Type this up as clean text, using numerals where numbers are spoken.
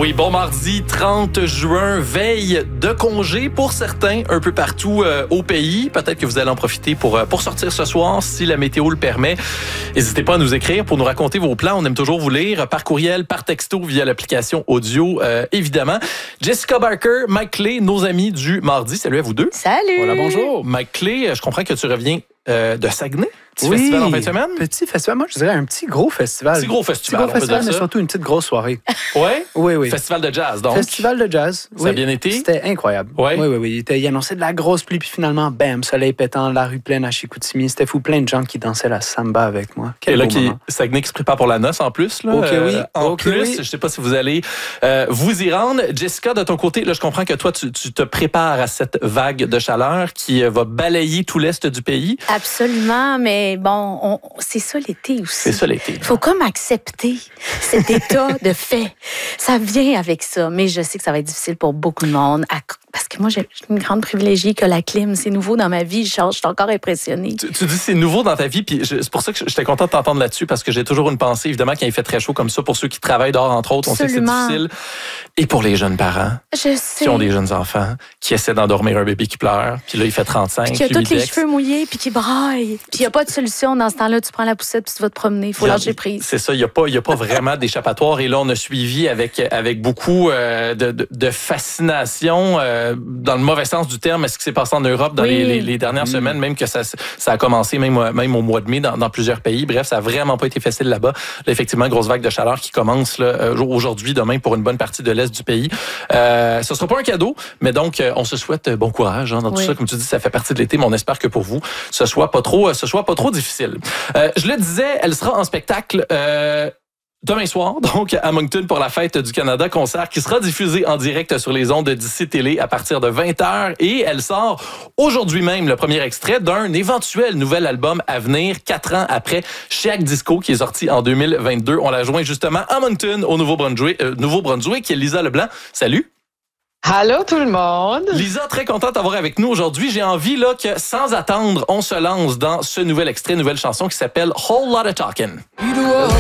oui, bon mardi 30 juin, veille de congé pour certains un peu partout au pays. Peut-être que vous allez en profiter pour sortir ce soir si la météo le permet. N'hésitez pas à nous écrire pour nous raconter vos plans. On aime toujours vous lire par courriel, par texto, via l'application audio, évidemment. Jessica Barker, Mike Clay, nos amis du mardi. Salut à vous deux. Salut! Voilà, bonjour. Mike Clay, je comprends que tu reviens de Saguenay. Petit festival en fin de semaine? Petit festival. Moi, je dirais un petit gros festival. Petit gros festival, mais surtout une petite grosse soirée. Ouais? Oui. Festival de jazz, donc. Festival de jazz. Ça a bien été? C'était incroyable. Ouais. Oui. Il annonçait de la grosse pluie, puis finalement, bam, soleil pétant, la rue pleine à Chicoutimi. C'était fou, plein de gens qui dansaient la samba avec moi. Et là, Saguenay qui se prépare pour la noce en plus. Là, en plus, je ne sais pas si vous allez vous y rendre. Jessica, de ton côté, là, je comprends que toi, tu te prépares à cette vague de chaleur qui va balayer tout l'est du pays. Absolument, mais bon, c'est ça l'été aussi. C'est ça l'été. Il faut comme accepter cet état de fait. Ça vient avec ça, mais je sais que ça va être difficile pour beaucoup de monde. Parce que moi, j'ai une grande privilégiée que la clim. C'est nouveau dans ma vie. Je suis encore impressionnée. Tu dis c'est nouveau dans ta vie, puis c'est pour ça que j'étais contente de t'entendre là-dessus, parce que j'ai toujours une pensée, évidemment, quand il fait très chaud comme ça, pour ceux qui travaillent dehors, entre autres, Absolument. on sait que c'est difficile. Et pour les jeunes parents, qui ont des jeunes enfants, qui essaient d'endormir un bébé qui pleure, puis là, il fait 35, puis qui a tous les cheveux mouillés, puis qui braille. Puis il n'y a pas de solution. Dans ce temps-là, tu prends la poussette, puis tu vas te promener. Il faut lâcher prise. C'est ça, il n'y a pas vraiment d'échappatoire. Et là, on a suivi avec beaucoup de fascination, dans le mauvais sens du terme, ce qui s'est passé en Europe dans les dernières semaines, même que ça a commencé même au mois de mai dans plusieurs pays. Bref, ça n'a vraiment pas été facile là-bas. Là, effectivement, grosse vague de chaleur qui commence là, aujourd'hui, demain, pour une bonne partie de l'est du pays. Ce ne sera pas un cadeau, mais donc, on se souhaite bon courage dans tout ça. Comme tu dis, ça fait partie de l'été, mais on espère que pour vous, ce soit pas trop difficile. Je le disais, elle sera en spectacle demain soir, donc à Moncton pour la Fête du Canada, concert qui sera diffusé en direct sur les ondes d'ici Télé à partir de 20h. Et elle sort aujourd'hui même le premier extrait d'un éventuel nouvel album à venir 4 ans après Chiac Disco qui est sorti en 2022. On l'a joint justement à Moncton, au Nouveau-Brunswick, qui est Lisa Leblanc. Salut! Allô tout le monde! Lisa, très contente d'avoir avec nous aujourd'hui. J'ai envie là que, sans attendre, on se lance dans ce nouvel extrait, nouvelle chanson qui s'appelle Whole Lotta Talkin'.